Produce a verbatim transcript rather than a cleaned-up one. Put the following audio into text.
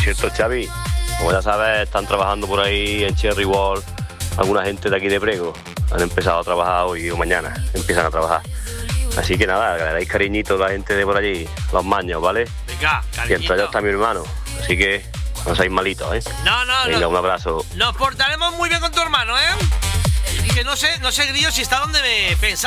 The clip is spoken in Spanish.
cierto, Xavi, como ya sabes, están trabajando por ahí en Cherry Wall alguna gente de aquí de Prego. Han empezado a trabajar hoy o mañana, empiezan a trabajar. Así que nada, que le dais cariñito a la gente de por allí, los maños, ¿vale? Venga, cariñito. Y entre ellos está mi hermano, así que no seáis malitos, ¿eh? No, no, Venga, no. un abrazo. Nos portaremos muy bien con tu hermano, ¿eh? Y que no sé, no sé, Grillo, si está donde me pensaba.